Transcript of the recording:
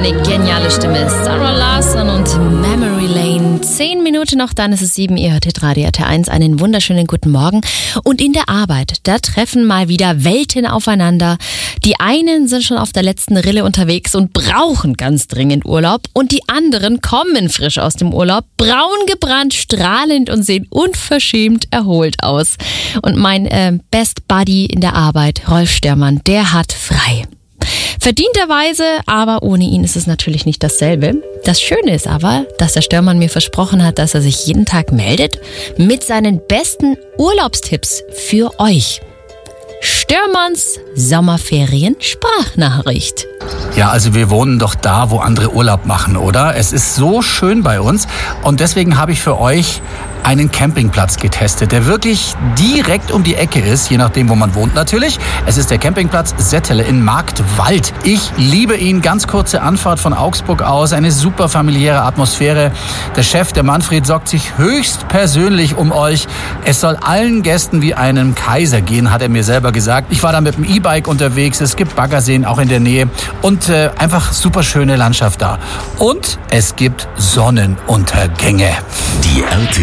eine geniale Stimme. Sarah Larsson und Memory Lane. 10 Minuten noch, dann ist es 7. Ihr hört Radio RT1. Einen wunderschönen guten Morgen. Und in der Arbeit, da treffen mal wieder Welten aufeinander. Die einen sind schon auf der letzten Rille unterwegs und brauchen ganz dringend Urlaub. Und die anderen kommen frisch aus dem Urlaub, braun gebrannt, strahlend und sehen unverschämt erholt aus. Und mein Best Buddy in der Arbeit, Rolf Störmann, der hat frei. Verdienterweise, aber ohne ihn ist es natürlich nicht dasselbe. Das Schöne ist aber, dass der Störmann mir versprochen hat, dass er sich jeden Tag meldet mit seinen besten Urlaubstipps für euch. Störmanns Sommerferien-Sprachnachricht. Ja, also wir wohnen doch da, wo andere Urlaub machen, oder? Es ist so schön bei uns und deswegen habe ich für euch einen Campingplatz getestet, der wirklich direkt um die Ecke ist, je nachdem, wo man wohnt natürlich. Es ist der Campingplatz Settele in Marktwald. Ich liebe ihn, ganz kurze Anfahrt von Augsburg aus, eine super familiäre Atmosphäre. Der Chef, der Manfred, sorgt sich höchst persönlich um euch. Es soll allen Gästen wie einem Kaiser gehen, hat er mir selber gesagt. Ich war da mit dem E-Bike unterwegs, es gibt Baggerseen auch in der Nähe und einfach super schöne Landschaft da. Und es gibt Sonnenuntergänge. Die RT